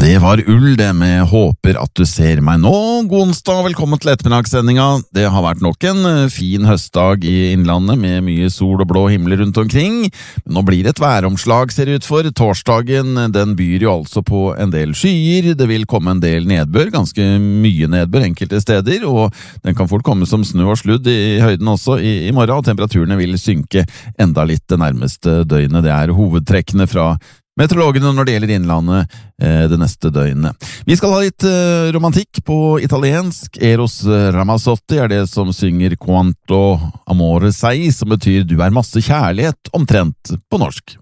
Det var Ull det med Håper at du ser meg nå. God onsdag, velkommen til ettermiddagssendinga. Det har vært nok en fin høstdag i Innlandet med mye sol og blå himmel rundt omkring. Men nå blir det et væromslag, ser det ut for. Torsdagen, den byr jo altså på en del skyer. Det vil komme en del nedbør, ganske mye nedbør enkelte steder, og den kan fort komme som snø og sludd i høyden også i morgen, og temperaturene vil synke enda litt det nærmeste døgnet. Det er hovedtrekkene fra meteorologene når det gjelder Innlandet det neste døgnet. Vi skal ha litt romantikk på italiensk. Eros Ramazzotti er det som synger Quanto amore sei, som betyr du er masse kjærlighet, omtrent på norsk.